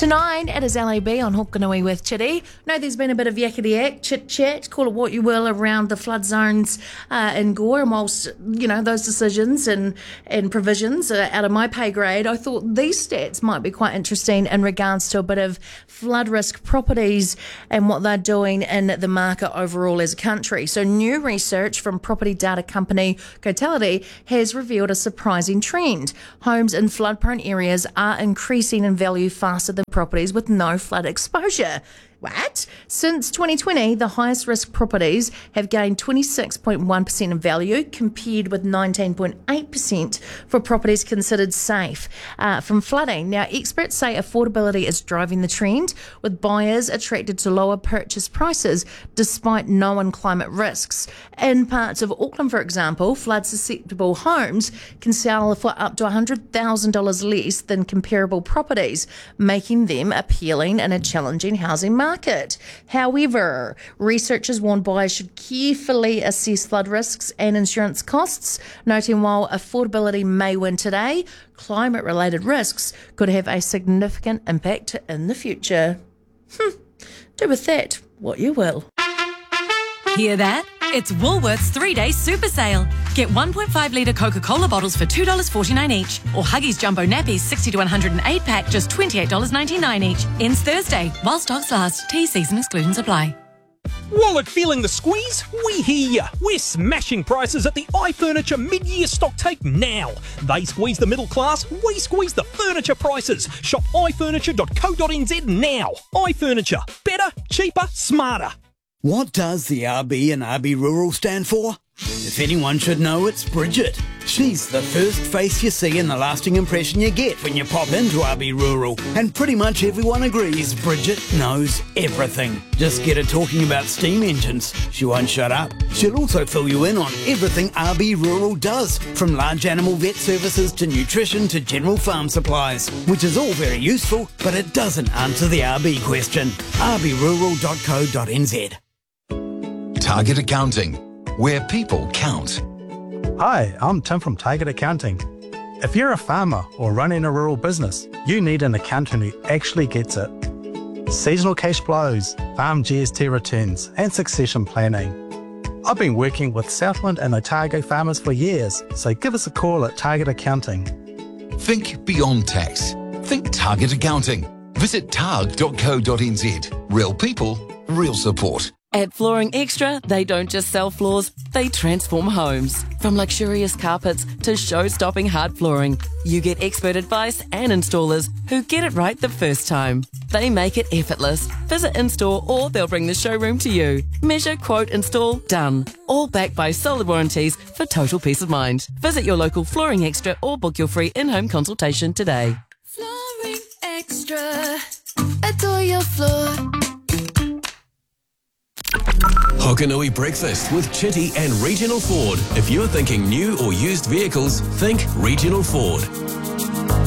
To 9, it is LAB on Hokanui with Chitty. No, there's been a bit of yakety-yak, chit-chat, call it what you will, around the flood zones in Gore. And whilst, those decisions and provisions are out of my pay grade, I thought these stats might be quite interesting in regards to a bit of flood risk properties and what they're doing in the market overall as a country. So new research from property data company Cotality has revealed a surprising trend. Homes in flood-prone areas are increasing in value faster than properties with no flood exposure. What? Since 2020, the highest risk properties have gained 26.1% in value compared with 19.8% for properties considered safe from flooding. Now, experts say affordability is driving the trend, with buyers attracted to lower purchase prices despite known climate risks. In parts of Auckland, for example, flood-susceptible homes can sell for up to $100,000 less than comparable properties, making them appealing in a challenging housing market. However, researchers warn buyers should carefully assess flood risks and insurance costs, noting while affordability may win today, climate-related risks could have a significant impact in the future. Do with that what you will. Hear that? It's Woolworths 3-day super sale. Get 1.5 litre Coca-Cola bottles for $2.49 each, or Huggies Jumbo Nappies 60 to 108 pack, just $28.99 each. Ends Thursday, while stocks last. T-season exclusions apply. Wallet feeling the squeeze? We hear ya. We're smashing prices at the iFurniture mid-year stock take now. They squeeze the middle class, we squeeze the furniture prices. Shop ifurniture.co.nz now. iFurniture. Better, cheaper, smarter. What does the RB and RB Rural stand for? If anyone should know, it's Bridget. She's the first face you see and the lasting impression you get when you pop into RB Rural. And pretty much everyone agrees Bridget knows everything. Just get her talking about steam engines. She won't shut up. She'll also fill you in on everything RB Rural does, from large animal vet services to nutrition to general farm supplies, which is all very useful, but it doesn't answer the RB question. rbrural.co.nz. Target Accounting, where people count. Hi, I'm Tim from Target Accounting. If you're a farmer or running a rural business, you need an accountant who actually gets it. Seasonal cash flows, farm GST returns, and succession planning. I've been working with Southland and Otago farmers for years, so give us a call at Target Accounting. Think beyond tax. Think Target Accounting. Visit targ.co.nz. Real people, real support. At Flooring Extra, they don't just sell floors, they transform homes. From luxurious carpets to show-stopping hard flooring, you get expert advice and installers who get it right the first time. They make it effortless. Visit in-store or they'll bring the showroom to you. Measure, quote, install, done. All backed by solid warranties for total peace of mind. Visit your local Flooring Extra or book your free in-home consultation today. Flooring Extra. Adore your floor. Hokanui Breakfast with Chitty and Regional Ford. If you're thinking new or used vehicles, think Regional Ford.